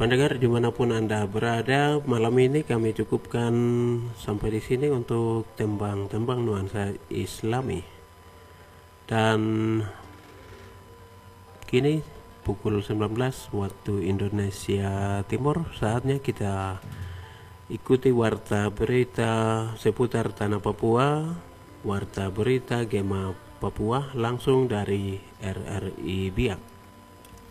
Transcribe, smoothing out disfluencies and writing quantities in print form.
Pendengar dimanapun Anda berada, malam ini kami cukupkan sampai di sini untuk tembang-tembang nuansa Islami. Dan kini pukul 19 waktu Indonesia Timur, saatnya kita ikuti warta berita seputar tanah Papua, warta berita Gema Papua langsung dari RRI Biak.